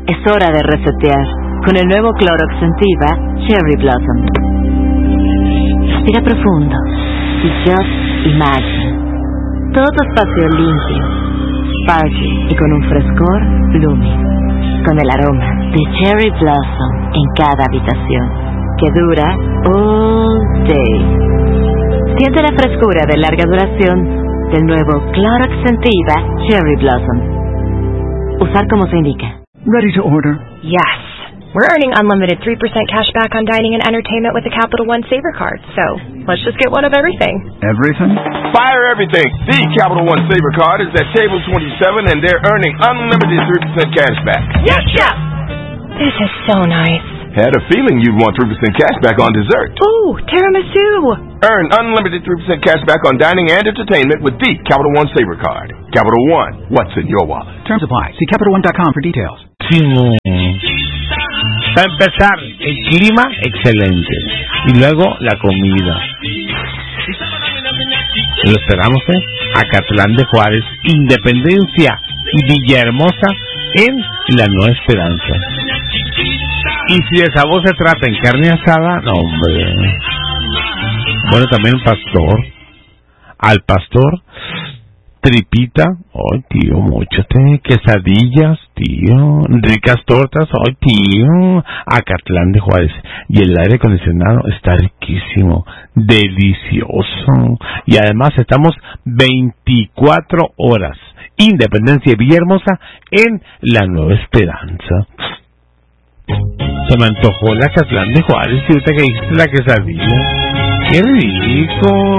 Es hora de resetear con el nuevo Clorox Scentiva Cherry Blossom. Respira profundo y just imagine. Todo tu espacio limpio, sparkly y con un frescor blooming. Con el aroma de Cherry Blossom en cada habitación, que dura all day. Siente la frescura de larga duración del nuevo Clorox Scentiva Cherry Blossom. Usar como se indica. Ready to order? Yes. We're earning unlimited 3% cash back on dining and entertainment with the Capital One Saver Card, so let's just get one of everything. Everything? Fire everything! The Capital One Saver Card is at table 27 and they're earning unlimited 3% cash back. Yes, Chef! This is so nice. Had a feeling you'd want 3% cash back on dessert. Ooh, tiramisu! Earn unlimited 3% cash back on dining and entertainment with the Capital One Saver Card. Capital One, what's in your wallet? Terms apply. See CapitalOne.com for details. Para empezar, el clima excelente y luego la comida. Lo esperamos Acatlán de Juárez, Independencia y Villahermosa en La Nueva Esperanza. Y si de sabor se trata en carne asada, no hombre. Bueno, también pastor. Al pastor, tripita, ay tío, mochate, quesadillas, tío, ricas tortas, ay tío, Acatlán de Juárez, y el aire acondicionado está riquísimo, delicioso, y además estamos 24 horas, Independencia y Villahermosa en La Nueva Esperanza. Se me antojó la Acatlán de Juárez, y ahorita que dijiste la quesadilla, qué rico.